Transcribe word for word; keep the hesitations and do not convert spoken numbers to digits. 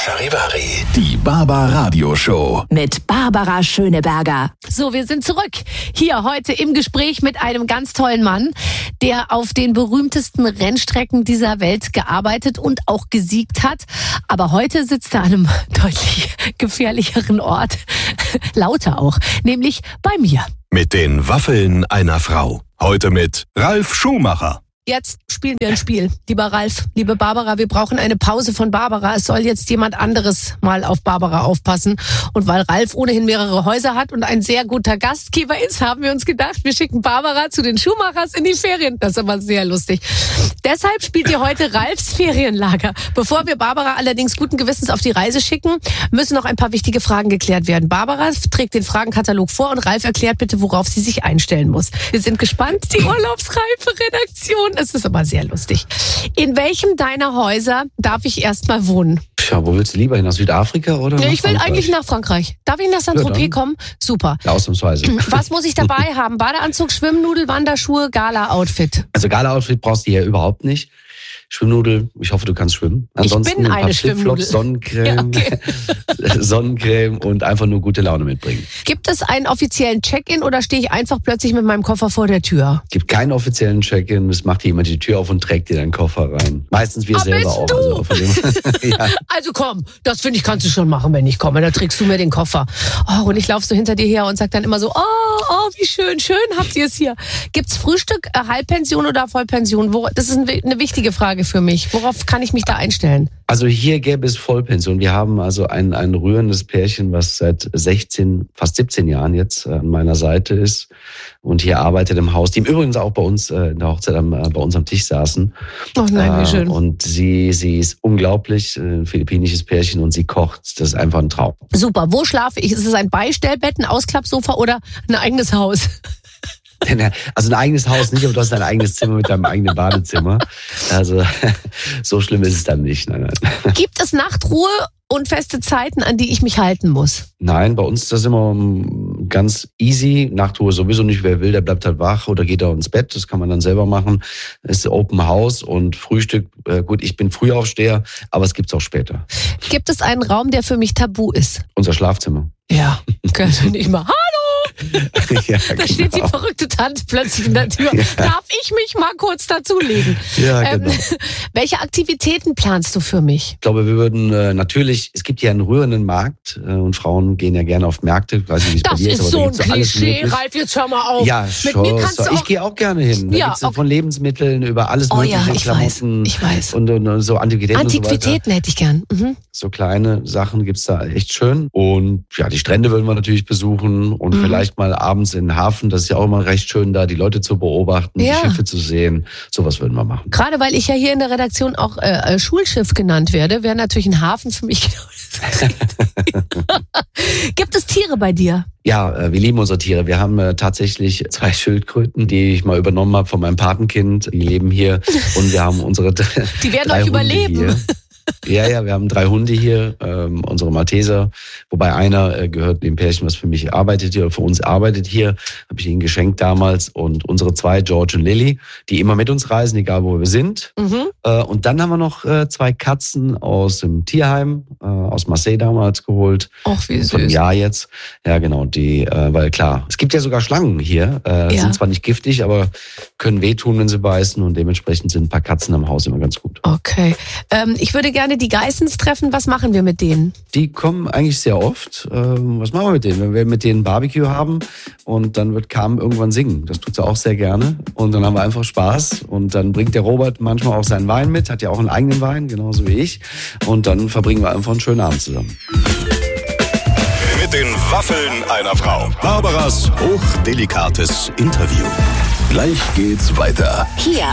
Charivari. Die Barbara Show. Mit Barbara Schöneberger. So, wir sind zurück. Hier heute im Gespräch mit einem ganz tollen Mann, der auf den berühmtesten Rennstrecken dieser Welt gearbeitet und auch gesiegt hat. Aber heute sitzt er an einem deutlich gefährlicheren Ort. Lauter auch. Nämlich bei mir. Mit den Waffeln einer Frau. Heute mit Ralf Schumacher. Jetzt spielen wir ein Spiel. Lieber Ralf, liebe Barbara, wir brauchen eine Pause von Barbara. Es soll jetzt jemand anderes mal auf Barbara aufpassen. Und weil Ralf ohnehin mehrere Häuser hat und ein sehr guter Gastgeber ist, haben wir uns gedacht, wir schicken Barbara zu den Schumachers in die Ferien. Das ist aber sehr lustig. Deshalb spielt ihr heute Ralfs Ferienlager. Bevor wir Barbara allerdings guten Gewissens auf die Reise schicken, müssen noch ein paar wichtige Fragen geklärt werden. Barbara trägt den Fragenkatalog vor und Ralf erklärt bitte, worauf sie sich einstellen muss. Wir sind gespannt. Die urlaubsreife Redaktion. Es ist aber sehr lustig. In welchem deiner Häuser darf ich erst mal wohnen? Ja, wo willst du lieber hin? Nach Südafrika oder ja, nach Ich will Frankreich? eigentlich nach Frankreich. Darf ich nach Saint-Tropez ja, kommen? Super. Ja, ausnahmsweise. Was muss ich dabei haben? Badeanzug, Schwimmnudel, Wanderschuhe, Gala-Outfit? Also Gala-Outfit brauchst du hier überhaupt nicht. Schwimmnudel, ich hoffe, du kannst schwimmen. Ansonsten ich bin ein paar eine Flipflops, Sonnencreme, ja, okay. Sonnencreme und einfach nur gute Laune mitbringen. Gibt es einen offiziellen Check-in oder stehe ich einfach plötzlich mit meinem Koffer vor der Tür? Gibt keinen offiziellen Check-in, es macht jemand die Tür auf und trägt dir deinen Koffer rein. Meistens wir Ah, selber bist auch. du? Also, von dem, ja. Also komm, das finde ich, kannst du schon machen, wenn ich komme. Da trägst du mir den Koffer. Oh, und ich laufe so hinter dir her und sag dann immer so, oh, oh, wie schön, schön habt ihr es hier. Gibt's Frühstück, äh, Halbpension oder Vollpension? Wo, das ist eine wichtige Frage für mich. Worauf kann ich mich da einstellen? Also hier gäbe es Vollpension. Wir haben also ein, ein rührendes Pärchen, was seit sechzehn, fast siebzehn Jahren jetzt an meiner Seite ist und hier arbeitet im Haus, die im Übrigen auch bei uns äh, in der Hochzeit am, äh, bei uns am Tisch saßen. Oh nein, wie schön. Äh, und sie, sie ist unglaublich, ein philippinisches Pärchen und sie kocht. Das ist einfach ein Traum. Super. Wo schlafe ich? Ist es ein Beistellbett, ein Ausklappsofa oder ein eigenes Haus? Also ein eigenes Haus nicht, aber du hast dein eigenes Zimmer mit deinem eigenen Badezimmer. Also so schlimm ist es dann nicht. Nein, nein. Gibt es Nachtruhe und feste Zeiten, an die ich mich halten muss? Nein, bei uns ist das immer ganz easy. Nachtruhe sowieso nicht. Wer will, der bleibt halt wach oder geht auch ins Bett. Das kann man dann selber machen. Es ist Open House und Frühstück. Gut, ich bin Frühaufsteher, aber es gibt's auch später. Gibt es einen Raum, der für mich tabu ist? Unser Schlafzimmer. Ja, kannst du nicht mal. Hallo! Ja, da genau. steht die verrückte Tante plötzlich in der Tür. Ja. Darf ich mich mal kurz dazulegen? Ja, genau. Ähm, welche Aktivitäten planst du für mich? Ich glaube, wir würden äh, natürlich, es gibt ja einen rührenden Markt äh, und Frauen gehen ja gerne auf Märkte. Ich weiß nicht, wie es das bei dir ist, ist, so aber ein da gibt's so Klischee, alles Ralf, jetzt hör mal auf. Ja, Mit schon. mir kannst du auch Ich gehe auch gerne hin. Da ja, gibt's ja okay. von Lebensmitteln über alles oh, mögliche, ja, ich Klamotten weiß, ich weiß. Und, und, und so Antiquitäten, Antiquitäten und so weiter. hätte ich gern. Mhm. So kleine Sachen gibt's da echt schön. Und ja, die Strände würden wir natürlich besuchen und Mhm. vielleicht mal abends in den Hafen. Das ist ja auch immer recht schön, da die Leute zu beobachten, Ja. die Schiffe zu sehen. Sowas würden wir machen. Gerade weil ich ja hier in der Redaktion auch äh, Schulschiff genannt werde, wäre natürlich ein Hafen für mich genau das. Gibt es Tiere bei dir? Ja, äh, wir lieben unsere Tiere. Wir haben äh, tatsächlich zwei Schildkröten, die ich mal übernommen habe von meinem Patenkind. Die leben hier und wir haben unsere Die werden drei euch Hunde überleben. Hier. Ja, ja, wir haben drei Hunde hier, ähm, unsere Malteser, wobei einer äh, gehört dem Pärchen, was für mich arbeitet hier, oder für uns arbeitet hier, habe ich ihnen geschenkt damals. Und unsere zwei, George und Lily, die immer mit uns reisen, egal wo wir sind. Mhm. Äh, und dann haben wir noch äh, zwei Katzen aus dem Tierheim, äh, aus Marseille damals geholt. Ach, wie süß. Von einem Jahr jetzt. Ja, genau, die, äh, weil klar, es gibt ja sogar Schlangen hier, äh, Ja. sind zwar nicht giftig, aber können wehtun, wenn sie beißen und dementsprechend sind ein paar Katzen am Haus immer ganz gut. Okay. Ähm, ich würde gerne die Geissens treffen. Was machen wir mit denen? Die kommen eigentlich sehr oft. Ähm, was machen wir mit denen? Wenn wir mit denen Barbecue haben und dann wird Carmen irgendwann singen. Das tut sie auch sehr gerne. Und dann haben wir einfach Spaß. Und dann bringt der Robert manchmal auch seinen Wein mit, hat ja auch einen eigenen Wein, genauso wie ich. Und dann verbringen wir einfach einen schönen Abend zusammen. Mit den Waffeln einer Frau. Barbaras hochdelikates Interview. Gleich geht's weiter. Hier